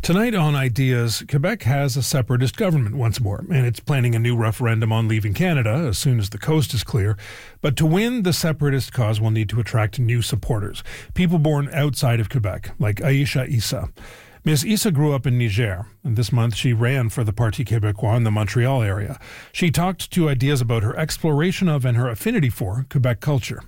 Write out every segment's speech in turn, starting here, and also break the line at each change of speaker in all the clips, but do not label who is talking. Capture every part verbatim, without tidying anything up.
Tonight on Ideas, Quebec has a separatist government once more, and it's planning a new referendum on leaving Canada as soon as the coast is clear. But to win, the separatist cause will need to attract new supporters, people born outside of Quebec, like Aisha Issa. Miss Issa grew up in Niger, and this month she ran for the Parti Québécois in the Montreal area. She talked to Ideas about her exploration of and her affinity for Quebec culture.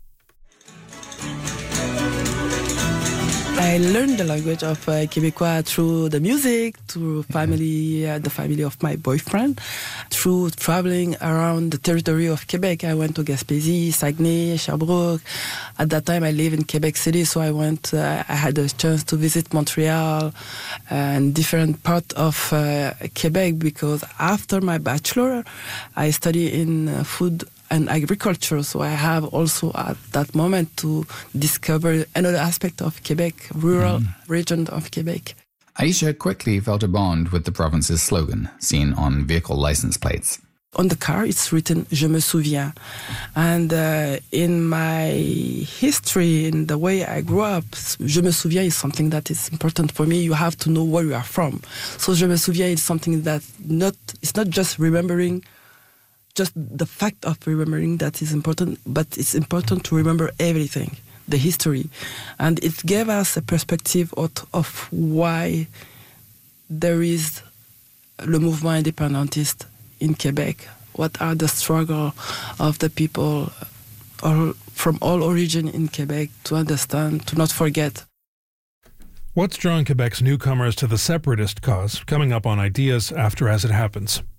I learned the language of uh, Québécois through the music, through family, uh, the family of my boyfriend, through traveling around the territory of Quebec. I went to Gaspésie, Saguenay, Sherbrooke. At that time, I lived in Quebec City, so I went. Uh, I had the chance to visit Montreal and different parts of uh, Quebec because after my bachelor, I studied in uh, food and agriculture, so I have also at that moment to discover another aspect of Quebec, rural mm. region of Quebec.
Aisha quickly felt a bond with the province's slogan, seen on vehicle license plates.
On the car, it's written, Je me souviens. And uh, in my history, in the way I grew up, Je me souviens is something that is important for me. You have to know where you are from. So Je me souviens is something that not, it's not just remembering just the fact of remembering that is important, but it's important to remember everything, the history. And it gave us a perspective of, of why there is le mouvement indépendantiste in Quebec. What are the struggle of the people all, from all origin in Quebec to understand, to not forget.
What's drawing Quebec's newcomers to the separatist cause? Coming up on Ideas after As It Happens.